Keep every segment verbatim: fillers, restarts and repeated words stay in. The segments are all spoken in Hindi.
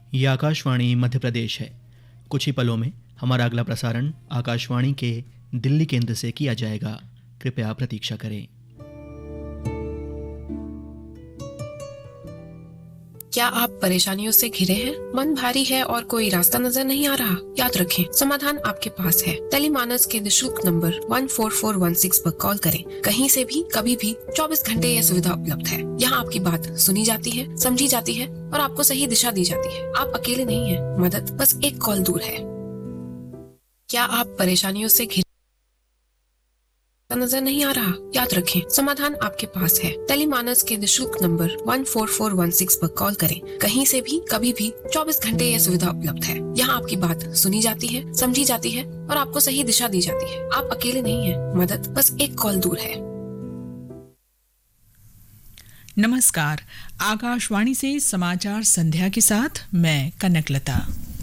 ये आकाशवाणी मध्य प्रदेश है। कुछ ही पलों में हमारा अगला प्रसारण आकाशवाणी के दिल्ली केंद्र से किया जाएगा। कृपया प्रतीक्षा करें। क्या आप परेशानियों से घिरे हैं? मन भारी है और कोई रास्ता नजर नहीं आ रहा? याद रखें, समाधान आपके पास है। टेलीमानस के निशुल्क नंबर एक चार चार एक छह पर कॉल करें। कहीं से भी, कभी भी, चौबीस घंटे यह सुविधा उपलब्ध है। यहाँ आपकी बात सुनी जाती है, समझी जाती है और आपको सही दिशा दी जाती है। आप अकेले नहीं हैं। मदद बस एक कॉल दूर है। क्या आप परेशानियों से घिरे नजर नहीं आ रहा? याद रखें, समाधान आपके पास है। टेलीमानस के निशुल्क नंबर एक चार चार एक छह पर कॉल करें। कहीं से भी, कभी भी, चौबीस घंटे यह सुविधा उपलब्ध है। यहाँ आपकी बात सुनी जाती है, समझी जाती है और आपको सही दिशा दी जाती है। आप अकेले नहीं हैं। मदद बस एक कॉल दूर है। नमस्कार, आकाशवाणी से समाचार संध्या के साथ मैं कनकलता।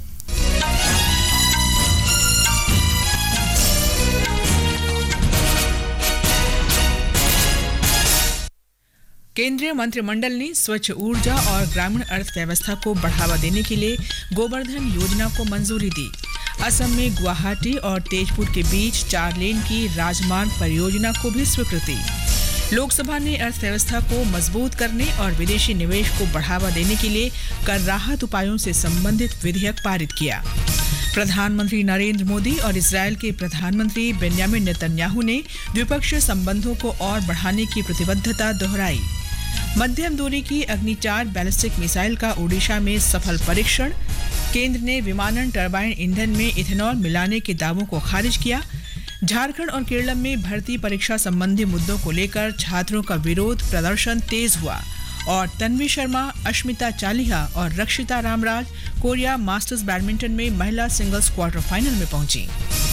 केंद्रीय मंत्रिमंडल ने स्वच्छ ऊर्जा और ग्रामीण अर्थव्यवस्था को बढ़ावा देने के लिए गोवर्धन योजना को मंजूरी दी। असम में गुवाहाटी और तेजपुर के बीच चार लेन की राजमार्ग परियोजना को भी स्वीकृति। लोकसभा ने अर्थव्यवस्था को मजबूत करने और विदेशी निवेश को बढ़ावा देने के लिए कर राहत उपायों से संबंधित विधेयक पारित किया। प्रधानमंत्री नरेंद्र मोदी और इजरायल के प्रधानमंत्री बेंजामिन नेतन्याहू ने द्विपक्षीय संबंधों को और बढ़ाने की प्रतिबद्धता दोहराई। मध्यम दूरी की अग्नि चार बैलिस्टिक मिसाइल का ओडिशा में सफल परीक्षण। केंद्र ने विमानन टरबाइन ईंधन में इथेनॉल मिलाने के दावों को खारिज किया। झारखंड और केरल में भर्ती परीक्षा संबंधी मुद्दों को लेकर छात्रों का विरोध प्रदर्शन तेज हुआ। और तन्वी शर्मा, अश्मिता चालिहा और रक्षिता रामराज कोरिया मास्टर्स बैडमिंटन में महिला सिंगल्स क्वार्टर फाइनल में पहुंची।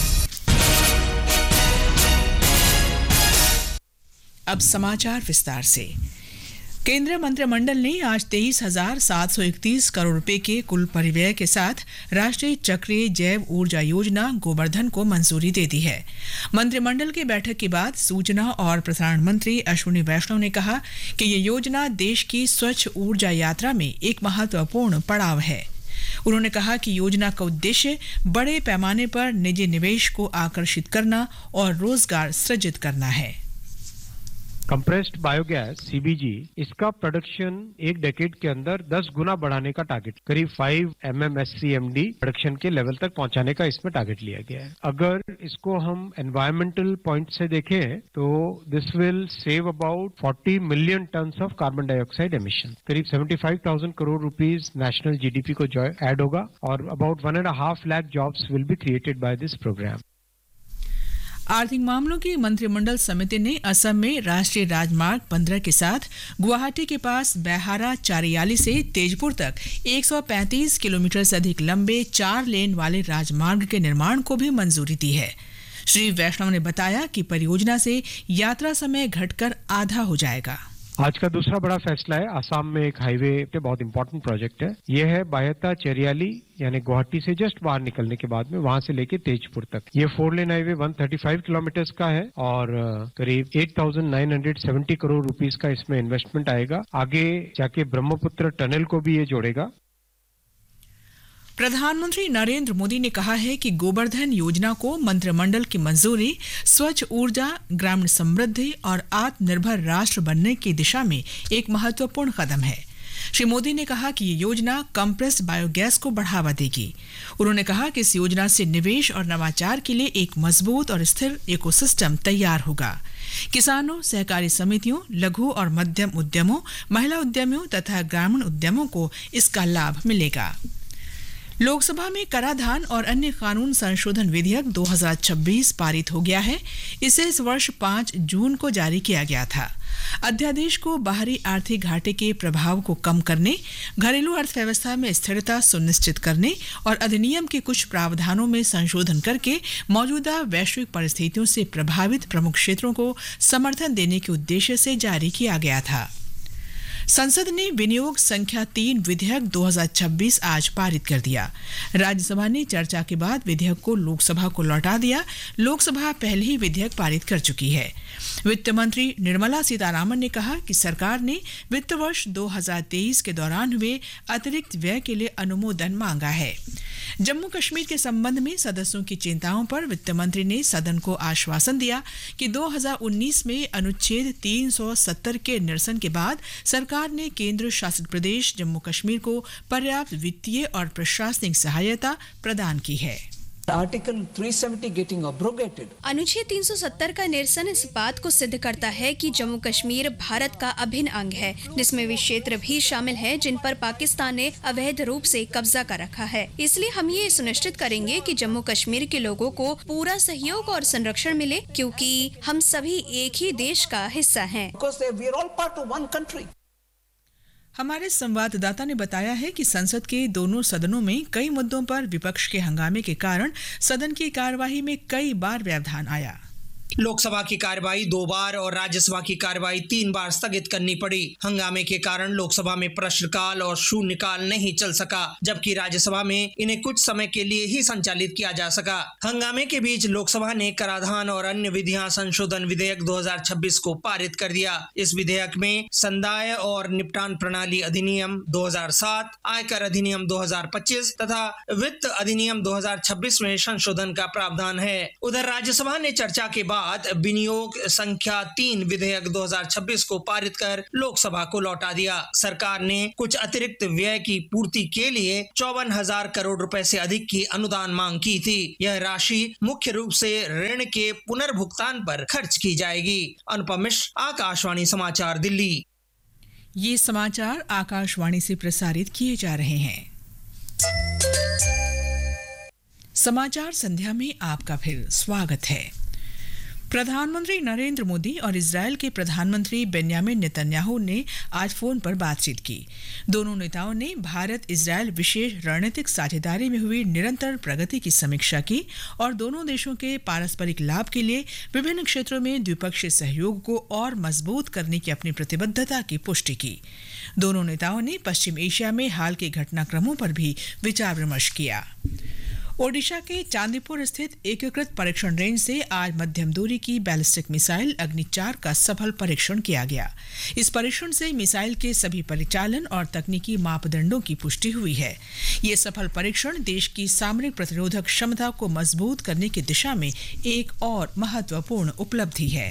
अब समाचार विस्तार से। केंद्रीय मंत्रिमंडल ने आज तेईस हजार सात सौ इकतीस करोड़ रुपए के कुल परिव्यय के साथ राष्ट्रीय चक्रीय जैव ऊर्जा योजना गोवर्धन को मंजूरी दे दी है। मंत्रिमंडल की बैठक के बाद सूचना और प्रसारण मंत्री अश्विनी वैष्णव ने कहा कि ये योजना देश की स्वच्छ ऊर्जा यात्रा में एक महत्वपूर्ण पड़ाव है। उन्होंने कहा कि योजना का उद्देश्य बड़े पैमाने पर निजी निवेश को आकर्षित करना और रोजगार सृजित करना है। कंप्रेस्ड बायोगैस सीबीजी, इसका प्रोडक्शन एक डेकेड के अंदर दस गुना बढ़ाने का टारगेट, करीब पाँच एमएमएससीएमडी प्रोडक्शन के लेवल तक पहुंचाने का इसमें टारगेट लिया गया है। अगर इसको हम एनवायरमेंटल पॉइंट से देखें तो दिस विल सेव अबाउट चालीस million tons of carbon dioxide emission. करीब पचहत्तर हज़ार करोड़ रुपीस नेशनल जीडीपी को जो ऐड होगा और about one and half lakh jobs will be created by this programme. आर्थिक मामलों की मंत्रिमंडल समिति ने असम में राष्ट्रीय राजमार्ग पंद्रह के साथ गुवाहाटी के पास बैहारा चारियाली से तेजपुर तक एक सौ पैंतीस किलोमीटर से अधिक लंबे चार लेन वाले राजमार्ग के निर्माण को भी मंजूरी दी है। श्री वैष्णव ने बताया कि परियोजना से यात्रा समय घटकर आधा हो जाएगा। आज का दूसरा बड़ा फैसला है, आसाम में एक हाईवे पे बहुत इंपॉर्टेंट प्रोजेक्ट है। ये है बायता चेरियाली, यानी गुवाहाटी से जस्ट बाहर निकलने के बाद में वहां से लेके तेजपुर तक। ये फोर लेन हाईवे एक सौ पैंतीस किलोमीटर का है और करीब आठ हज़ार नौ सौ सत्तर करोड़ रुपीस का इसमें इन्वेस्टमेंट आएगा। आगे जाके ब्रह्मपुत्र टनल को भी ये जोड़ेगा। प्रधानमंत्री नरेंद्र मोदी ने कहा है कि गोवर्धन योजना को मंत्रिमंडल की मंजूरी स्वच्छ ऊर्जा, ग्रामीण समृद्धि और आत्मनिर्भर राष्ट्र बनने की दिशा में एक महत्वपूर्ण कदम है। श्री मोदी ने कहा कि ये योजना कंप्रेस्ड बायोगैस को बढ़ावा देगी। उन्होंने कहा कि इस योजना से निवेश और नवाचार के लिए एक मजबूत और स्थिर इकोसिस्टम तैयार होगा। किसानों, सहकारी समितियों, लघु और मध्यम उद्यमों, महिला उद्यमियों तथा ग्रामीण उद्यमों को इसका लाभ मिलेगा। लोकसभा में कराधान और अन्य कानून संशोधन विधेयक दो हज़ार छब्बीस पारित हो गया है। इसे इस वर्ष पाँच जून को जारी किया गया था। अध्यादेश को बाहरी आर्थिक घाटे के प्रभाव को कम करने, घरेलू अर्थव्यवस्था में स्थिरता सुनिश्चित करने और अधिनियम के कुछ प्रावधानों में संशोधन करके मौजूदा वैश्विक परिस्थितियों से प्रभावित प्रमुख क्षेत्रों को समर्थन देने के उद्देश्य से जारी किया गया था। संसद ने विनियोग संख्या तीन विधेयक दो हज़ार छब्बीस आज पारित कर दिया। राज्यसभा ने चर्चा के बाद विधेयक को लोकसभा को लौटा दिया। लोकसभा पहले ही विधेयक पारित कर चुकी है। वित्त मंत्री निर्मला सीतारामन ने कहा कि सरकार ने वित्त वर्ष दो हज़ार तेईस के दौरान हुए अतिरिक्त व्यय के लिए अनुमोदन मांगा है। जम्मू कश्मीर के संबंध में सदस्यों की चिंताओं पर वित्त मंत्री ने सदन को आश्वासन दिया कि दो हज़ार उन्नीस में अनुच्छेद तीन सौ सत्तर के निरसन के बाद सरकार ने केंद्र शासित प्रदेश जम्मू कश्मीर को पर्याप्त वित्तीय और प्रशासनिक सहायता प्रदान की है। आर्टिकल तीन सौ सत्तर getting abrogated. अनुच्छेद तीन सौ सत्तर का निरसन इस बात को सिद्ध करता है कि जम्मू कश्मीर भारत का अभिन्न अंग है, जिसमें वे क्षेत्र भी शामिल हैं जिन पर पाकिस्तान ने अवैध रूप से कब्जा कर रखा है। इसलिए हम ये सुनिश्चित करेंगे कि जम्मू कश्मीर के लोगों को पूरा सहयोग और संरक्षण मिले, क्योंकि हम सभी एक ही देश का हिस्सा हैं। Because we are all part of one country. हमारे संवाददाता ने बताया है कि संसद के दोनों सदनों में कई मुद्दों पर विपक्ष के हंगामे के कारण सदन की कार्यवाही में कई बार व्यवधान आया। लोकसभा की कार्यवाही दो बार और राज्यसभा की कार्यवाही तीन बार स्थगित करनी पड़ी। हंगामे के कारण लोकसभा में प्रश्नकाल और शून्यकाल नहीं चल सका, जबकि राज्यसभा में इन्हें कुछ समय के लिए ही संचालित किया जा सका। हंगामे के बीच लोकसभा ने कराधान और अन्य विधियां संशोधन विधेयक दो हज़ार छब्बीस को पारित कर दिया। इस विधेयक में संदाय और निपटान प्रणाली अधिनियम दो हज़ार सात, आयकर अधिनियम दो हज़ार पच्चीस तथा वित्त अधिनियम दो हज़ार छब्बीस में संशोधन का प्रावधान है। उधर राज्यसभा ने चर्चा के बाद विनियोग संख्या तीन विधेयक दो हज़ार छब्बीस को पारित कर लोकसभा को लौटा दिया। सरकार ने कुछ अतिरिक्त व्यय की पूर्ति के लिए चौवन हजार करोड़ रुपए से अधिक की अनुदान मांग की थी। यह राशि मुख्य रूप से ऋण के पुनर्भुगतान पर खर्च की जाएगी। अनुपम मिश्र, आकाशवाणी समाचार, दिल्ली। ये समाचार आकाशवाणी से प्रसारित किए जा रहे हैं। समाचार संध्या में आपका फिर स्वागत है। प्रधानमंत्री नरेंद्र मोदी और इजरायल के प्रधानमंत्री बेन्यामिन नेतन्याहू ने आज फोन पर बातचीत की। दोनों नेताओं ने भारत इजरायल विशेष रणनीतिक साझेदारी में हुई निरंतर प्रगति की समीक्षा की और दोनों देशों के पारस्परिक लाभ के लिए विभिन्न क्षेत्रों में द्विपक्षीय सहयोग को और मजबूत करने की अपनी प्रतिबद्धता की पुष्टि की। दोनों नेताओं ने पश्चिम एशिया में हाल के घटनाक्रमों पर भी विचार विमर्श किया। ओडिशा के चांदीपुर स्थित एकीकृत परीक्षण रेंज से आज मध्यम दूरी की बैलिस्टिक मिसाइल अग्नि चार का सफल परीक्षण किया गया। इस परीक्षण से मिसाइल के सभी परिचालन और तकनीकी मापदंडों की पुष्टि हुई है। ये सफल परीक्षण देश की सामरिक प्रतिरोधक क्षमता को मजबूत करने की दिशा में एक और महत्वपूर्ण उपलब्धि है।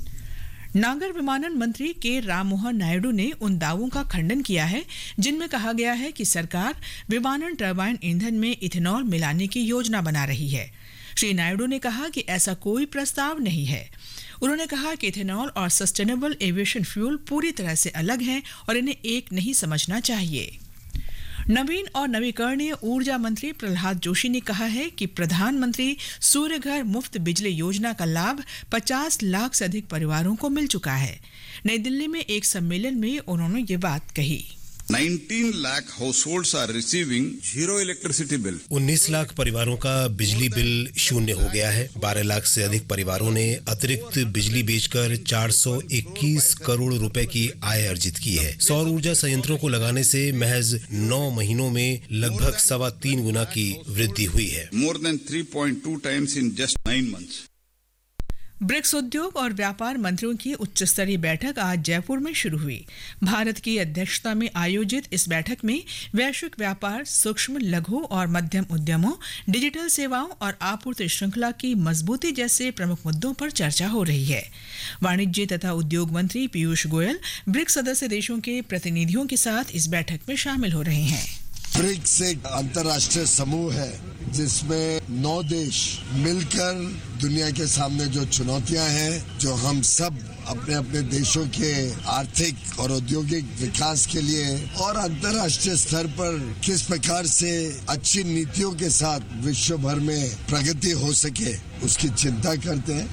नागर विमानन मंत्री के राममोहन नायडू ने उन दावों का खंडन किया है जिनमें कहा गया है कि सरकार विमानन टरबाइन ईंधन में इथेनॉल मिलाने की योजना बना रही है। श्री नायडू ने कहा कि ऐसा कोई प्रस्ताव नहीं है। उन्होंने कहा कि इथेनॉल और सस्टेनेबल एविएशन फ्यूल पूरी तरह से अलग हैं और इन्हें एक नहीं समझना चाहिए। नवीन और नवीकरणीय ऊर्जा मंत्री प्रहलाद जोशी ने कहा है कि प्रधानमंत्री सूर्य घर मुफ्त बिजली योजना का लाभ पचास लाख से अधिक परिवारों को मिल चुका है। नई दिल्ली में एक सम्मेलन में उन्होंने ये बात कही। उन्नीस lakh households are receiving zero electricity bill. उन्नीस लाख परिवारों का बिजली बिल शून्य हो गया है। बारह लाख से अधिक परिवारों ने अतिरिक्त बिजली बेचकर चार सौ इक्कीस करोड़ रुपए की आय अर्जित की है। सौर ऊर्जा संयंत्रों को लगाने से महज नौ महीनों में लगभग सवा तीन गुना की वृद्धि हुई है। More than three point two times in just nine months. BRICS उद्योग और व्यापार मंत्रियों की उच्च स्तरीय बैठक आज जयपुर में शुरू हुई। भारत की अध्यक्षता में आयोजित इस बैठक में वैश्विक व्यापार, सूक्ष्म, लघु और मध्यम उद्यमों, डिजिटल सेवाओं और आपूर्ति श्रृंखला की मजबूती जैसे प्रमुख मुद्दों पर चर्चा हो रही है। वाणिज्य तथा उद्योग मंत्री पीयूष गोयल ब्रिक्स सदस्य देशों के प्रतिनिधियों के साथ इस बैठक में शामिल हो रहे हैं। ब्रिक्स एक अंतर्राष्ट्रीय समूह है जिसमें नौ देश मिलकर दुनिया के सामने जो चुनौतियां हैं, जो हम सब अपने अपने देशों के आर्थिक और औद्योगिक विकास के लिए और अंतर्राष्ट्रीय स्तर पर किस प्रकार से अच्छी नीतियों के साथ विश्व भर में प्रगति हो सके, उसकी चिंता करते हैं।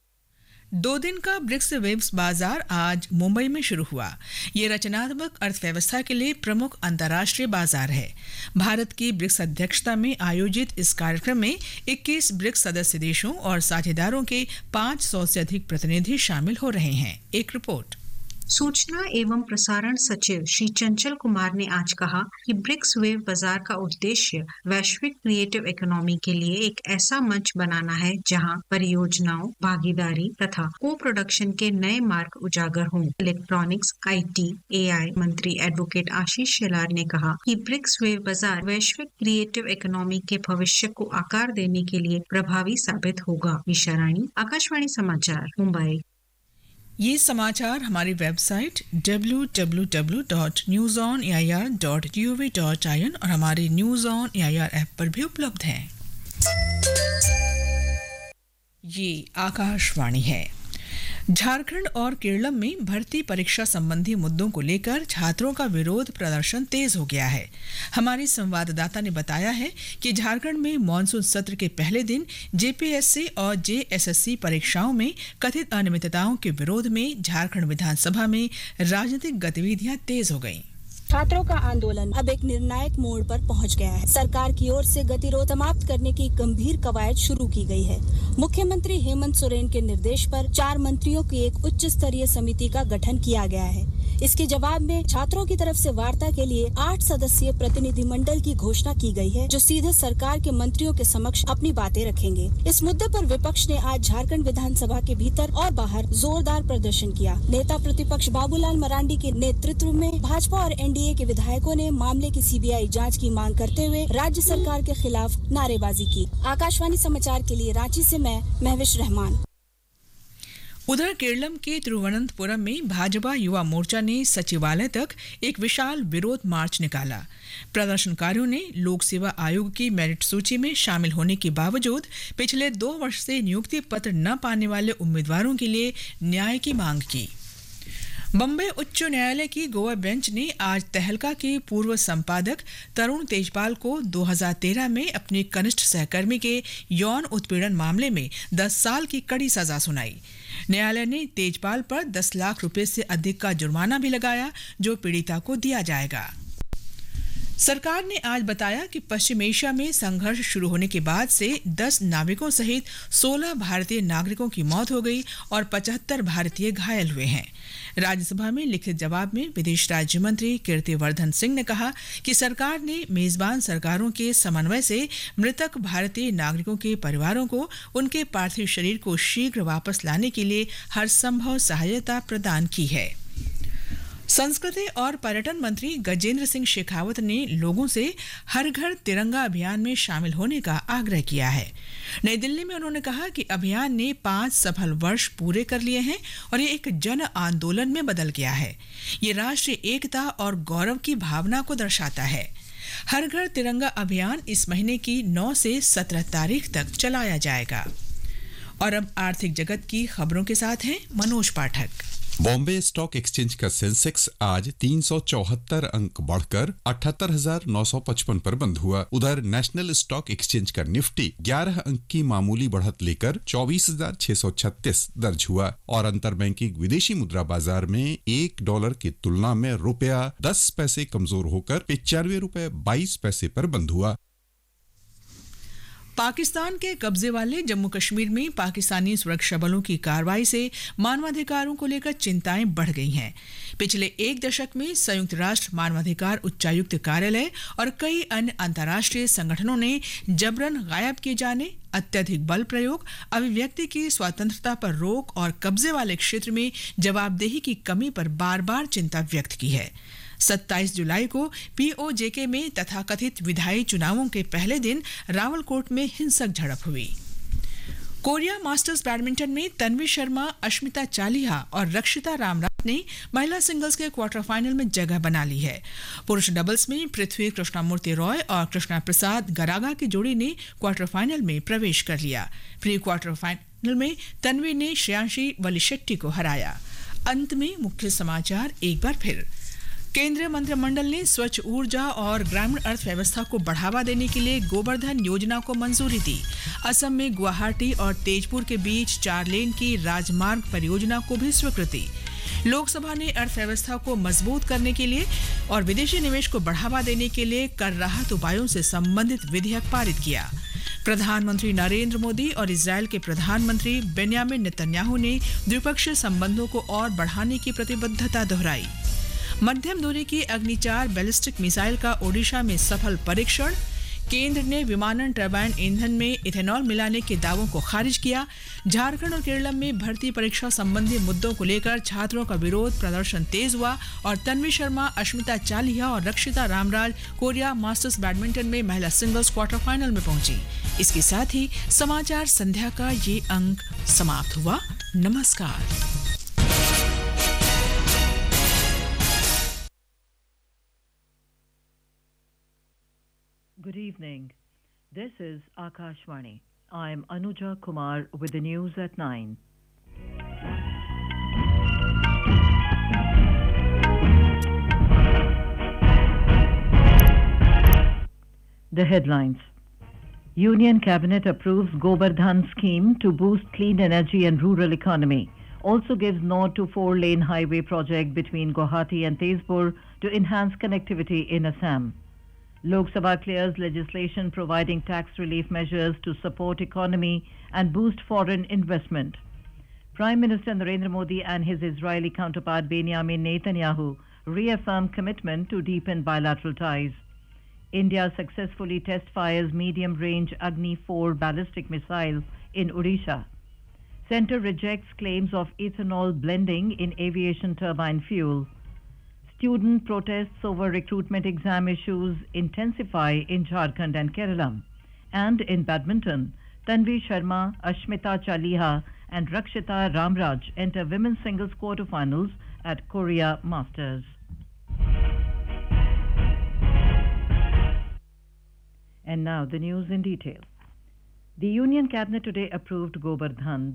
दो दिन का ब्रिक्स वेब्स बाजार आज मुंबई में शुरू हुआ। ये रचनात्मक अर्थव्यवस्था के लिए प्रमुख अंतर्राष्ट्रीय बाजार है। भारत की ब्रिक्स अध्यक्षता में आयोजित इस कार्यक्रम में इक्कीस ब्रिक्स सदस्य देशों और साझेदारों के पाँच सौ से अधिक प्रतिनिधि शामिल हो रहे हैं। एक रिपोर्ट। सूचना एवं प्रसारण सचिव श्री चंचल कुमार ने आज कहा कि ब्रिक्स वेव बाजार का उद्देश्य वैश्विक क्रिएटिव इकोनॉमी के लिए एक ऐसा मंच बनाना है जहां परियोजनाओं, भागीदारी तथा को प्रोडक्शन के नए मार्ग उजागर हों। इलेक्ट्रॉनिक्स, आईटी, एआई मंत्री एडवोकेट आशीष शेलार ने कहा कि ब्रिक्स वेव बाजार वैश्विक क्रिएटिव इकोनॉमी के भविष्य को आकार देने के लिए प्रभावी साबित होगा। विशा रानी, आकाशवाणी समाचार, मुंबई। ये समाचार हमारी website W W W dot news on A I R dot G O V dot I N और हमारे news on A I R app पर भी उपलब्ध हैं। ये आकाशवाणी है। झारखंड और केरलम में भर्ती परीक्षा संबंधी मुद्दों को लेकर छात्रों का विरोध प्रदर्शन तेज हो गया है। हमारे संवाददाता ने बताया है कि झारखंड में मॉनसून सत्र के पहले दिन जे पी एस सी और जे एस एस सी परीक्षाओं में कथित अनियमितताओं के विरोध में झारखंड विधानसभा में राजनीतिक गतिविधियां तेज हो गईं। छात्रों का आंदोलन अब एक निर्णायक मोड़ पर पहुंच गया है। सरकार की ओर से गतिरोध समाप्त करने की गंभीर कवायद शुरू की गई है। मुख्यमंत्री हेमंत सोरेन के निर्देश पर चार मंत्रियों की एक उच्च स्तरीय समिति का गठन किया गया है। इसके जवाब में छात्रों की तरफ से वार्ता के लिए आठ सदस्यीय प्रतिनिधिमंडल की घोषणा की गई है, जो सीधे सरकार के मंत्रियों के समक्ष अपनी बातें रखेंगे। इस मुद्दे पर विपक्ष ने आज झारखंड विधानसभा के भीतर और बाहर जोरदार प्रदर्शन किया। नेता प्रतिपक्ष बाबूलाल मरांडी के नेतृत्व में भाजपा और एन डी ए के विधायकों ने मामले की सी बी आई जांच की मांग करते हुए राज्य सरकार के खिलाफ नारेबाजी की। आकाशवाणी समाचार के लिए रांची से मैं महविश रहमान। उधर केरलम के तिरुवनंतपुरम में भाजपा युवा मोर्चा ने सचिवालय तक एक विशाल विरोध मार्च निकाला। प्रदर्शनकारियों ने लोक सेवा आयोग की मेरिट सूची में शामिल होने के बावजूद पिछले दो वर्ष से नियुक्ति पत्र न पाने वाले उम्मीदवारों के लिए न्याय की मांग की। बम्बई उच्च न्यायालय की गोवा बेंच ने आज तहलका के पूर्व संपादक तरुण तेजपाल को दो हज़ार तेरह में अपने कनिष्ठ सहकर्मी के यौन उत्पीड़न मामले में दस साल की कड़ी सजा सुनाई। न्यायालय ने तेजपाल पर दस लाख रुपए से अधिक का जुर्माना भी लगाया, जो पीड़िता को दिया जाएगा। सरकार ने आज बताया कि पश्चिम एशिया में संघर्ष शुरू होने के बाद से दस नाविकों सहित सोलह भारतीय नागरिकों की मौत हो गई और पचहत्तर भारतीय घायल हुए हैं। राज्यसभा में लिखित जवाब में विदेश राज्य मंत्री कीर्तिवर्धन सिंह ने कहा कि सरकार ने मेजबान सरकारों के समन्वय से मृतक भारतीय नागरिकों के परिवारों को उनके पार्थिव शरीर को शीघ्र वापस लाने के लिए हर संभव सहायता प्रदान की है। संस्कृति और पर्यटन मंत्री गजेंद्र सिंह शेखावत ने लोगों से हर घर तिरंगा अभियान में शामिल होने का आग्रह किया है। नई दिल्ली में उन्होंने कहा कि अभियान ने पांच सफल वर्ष पूरे कर लिए हैं और ये एक जन आंदोलन में बदल गया है। ये राष्ट्रीय एकता और गौरव की भावना को दर्शाता है। हर घर तिरंगा अभियान इस महीने की नौ से सत्रह तारीख तक चलाया जाएगा। और अब आर्थिक जगत की खबरों के साथ हैं मनोज पाठक। बॉम्बे स्टॉक एक्सचेंज का सेंसेक्स आज तीन सौ चौहत्तर अंक बढ़कर अठहत्तर हजार नौ सौ पचपन पर बंद हुआ। उधर नेशनल स्टॉक एक्सचेंज का निफ्टी ग्यारह अंक की मामूली बढ़त लेकर चौबीस हजार छह सौ छत्तीस दर्ज हुआ और अंतर बैंकिंग विदेशी मुद्रा बाजार में एक डॉलर की तुलना में रुपया दस पैसे कमजोर होकर पिचानवे रुपए बाईस पैसे पर बंद हुआ। पाकिस्तान के कब्जे वाले जम्मू कश्मीर में पाकिस्तानी सुरक्षा बलों की कार्रवाई से मानवाधिकारों को लेकर चिंताएं बढ़ गई हैं। पिछले एक दशक में संयुक्त राष्ट्र मानवाधिकार उच्चायुक्त कार्यालय और कई अन्य अंतर्राष्ट्रीय संगठनों ने जबरन गायब किए जाने, अत्यधिक बल प्रयोग, अभिव्यक्ति की स्वतंत्रता पर रोक और कब्जे वाले क्षेत्र में जवाबदेही की कमी पर बार बार चिंता व्यक्त की है। सत्ताईस जुलाई को पी ओ जे के में तथाकथित विधायी चुनावों के पहले दिन रावलकोट में हिंसक झड़प हुई। कोरिया मास्टर्स बैडमिंटन में तन्वी शर्मा, अश्मिता चालिहा और रक्षिता रामराज ने महिला सिंगल्स के क्वार्टर फाइनल में जगह बना ली है। पुरुष डबल्स में पृथ्वी कृष्णामूर्ति रॉय और कृष्णा प्रसाद गरागा की जोड़ी ने क्वार्टर फाइनल में प्रवेश कर लिया। प्री क्वार्टर फाइनल में तन्वी ने श्रेयांशी वलिशेट्टी को हराया। अंत में मुख्य समाचार एक बार फिर। केंद्रीय मंत्रिमंडल ने स्वच्छ ऊर्जा और ग्रामीण अर्थव्यवस्था को बढ़ावा देने के लिए गोवर्धन योजना को मंजूरी दी। असम में गुवाहाटी और तेजपुर के बीच चार लेन की राजमार्ग परियोजना को भी स्वीकृति। लोकसभा ने अर्थव्यवस्था को मजबूत करने के लिए और विदेशी निवेश को बढ़ावा देने के लिए कर राहत उपायों से संबंधित विधेयक पारित किया। प्रधानमंत्री नरेंद्र मोदी और इजरायल के प्रधानमंत्री बेन्यामिन नेतन्याहू ने द्विपक्षीय संबंधों को और बढ़ाने की प्रतिबद्धता दोहराई। मध्यम दूरी की अग्नि चार बैलिस्टिक मिसाइल का ओडिशा में सफल परीक्षण। केंद्र ने विमानन टरबाइन ईंधन में इथेनॉल मिलाने के दावों को खारिज किया। झारखंड और केरल में भर्ती परीक्षा संबंधी मुद्दों को लेकर छात्रों का विरोध प्रदर्शन तेज हुआ। और तन्वी शर्मा, अश्मिता चालिहा और रक्षिता रामराज कोरिया मास्टर्स बैडमिंटन में महिला सिंगल्स क्वार्टर फाइनल में पहुंची। इसके साथ ही समाचार संध्या का ये अंक समाप्त हुआ। नमस्कार। Good evening. This is Akashvani. I'm Anuja Kumar with the news at nine. The headlines. Union Cabinet approves Gobardhan scheme to boost clean energy and rural economy. Also gives nod to four-lane highway project between Guwahati and Tezpur to enhance connectivity in Assam. Lok Sabha clears legislation providing tax relief measures to support economy and boost foreign investment. Prime Minister Narendra Modi and his Israeli counterpart Benjamin Netanyahu reaffirm commitment to deepen bilateral ties. India successfully test fires medium-range Agni four ballistic missile in Odisha. Centre rejects claims of ethanol blending in aviation turbine fuel. Student protests over recruitment exam issues intensify in Jharkhand and Kerala. And in badminton, Tanvi Sharma, Ashmita Chaliha and Rakshita Ramraj enter women's singles quarterfinals at Korea Masters. And now the news in detail. The Union Cabinet today approved Gobardhan